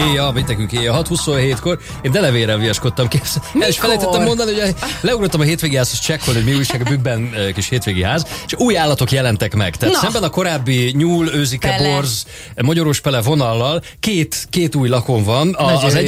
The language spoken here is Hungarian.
Éjjel, mit nekünk éjjel 6:27-kor. Én delevérrel viaskodtam. El is felejtettem mondani, hogy leugrottam a hétvégi házhoz csekkolni, hogy mi újság a Bükkben kis hétvégi ház, és új állatok jelentek meg. Tehát szemben a korábbi nyúl, őzike, borz, magyarós pele vonallal két új lakon van. Az